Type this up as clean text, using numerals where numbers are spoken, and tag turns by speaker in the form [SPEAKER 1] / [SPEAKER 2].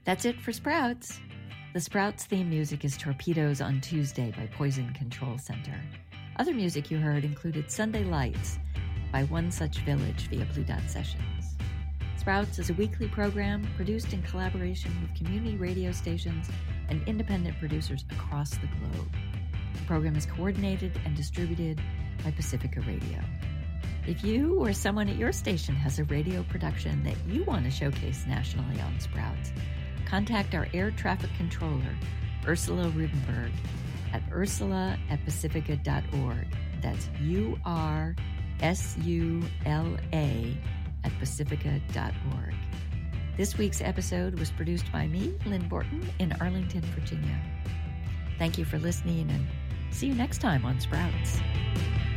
[SPEAKER 1] That's it for Sprouts. The Sprouts theme music is Torpedoes on Tuesday by Poison Control Center. Other music you heard included Sunday Lights by One Such Village via Blue Dot Sessions. Sprouts is a weekly program produced in collaboration with community radio stations and independent producers across the globe. The program is coordinated and distributed by Pacifica Radio. If you or someone at your station has a radio production that you want to showcase nationally on Sprouts, contact our air traffic controller, Ursula Rudenberg, at ursula@pacifica.org. That's URSULA@pacifica.org. This week's episode was produced by me, Lynn Borton, in Arlington, Virginia. Thank you for listening, and see you next time on Sprouts.